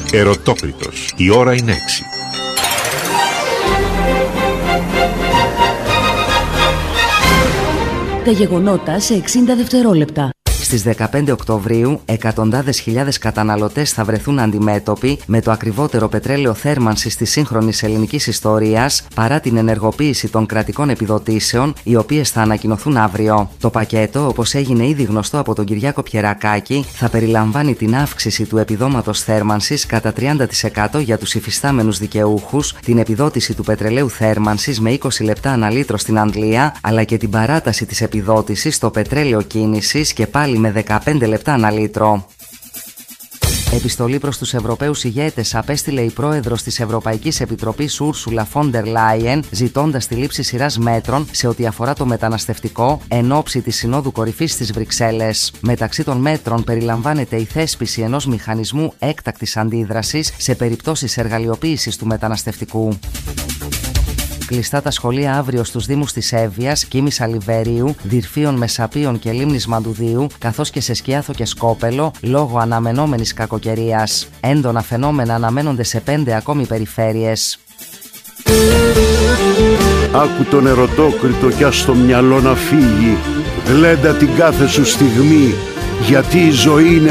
Ερωτόκριτος. Η ώρα είναι 6. Τα γεγονότα σε 60 δευτερόλεπτα. Στις 15 Οκτωβρίου, εκατοντάδες χιλιάδες καταναλωτές θα βρεθούν αντιμέτωποι με το ακριβότερο πετρέλαιο θέρμανσης της σύγχρονης ελληνικής ιστορίας, παρά την ενεργοποίηση των κρατικών επιδοτήσεων, οι οποίες θα ανακοινωθούν αύριο. Το πακέτο, όπως έγινε ήδη γνωστό από τον Κυριάκο Πιερακάκη, θα περιλαμβάνει την αύξηση του επιδόματος θέρμανσης κατά 30% για τους υφιστάμενους δικαιούχους, την επιδότηση του πετρελαίου θέρμανσης με 20 λεπτά ανά λίτρο στην Αγγλία, αλλά και την παράταση της επιδότησης στο πετρέλαιο κίνησης και πάλι με 15 λεπτά ανά λίτρο. Επιστολή προς τους Ευρωπαίους ηγέτες απέστειλε η πρόεδρος της Ευρωπαϊκής Επιτροπής Ούρσουλα Φόντερ Λάιεν, ζητώντας τη λήψη σειράς μέτρων σε ό,τι αφορά το μεταναστευτικό εν ώψη της Συνόδου Κορυφής στις Βρυξέλλες. Μεταξύ των μέτρων περιλαμβάνεται η θέσπιση ενός μηχανισμού έκτακτης αντίδρασης σε περιπτώσεις εργαλειοποίησης του μεταναστευτικού. Κλειστά τα σχολεία αύριο στους δήμους της Εύβοιας, Κίμης Αλιβερίου, Δυρφίων Μεσαπίων και Λίμνης Μαντουδίου, καθώς και σε Σκιάθο και Σκόπελο, λόγω αναμενόμενης κακοκαιρίας. Έντονα φαινόμενα αναμένονται σε 5 ακόμη περιφέρειες. Άκου τον ερωτόκριτο κι ας το μυαλό να φύγει. Γλέντα την κάθε σου στιγμή, γιατί η ζωή είναι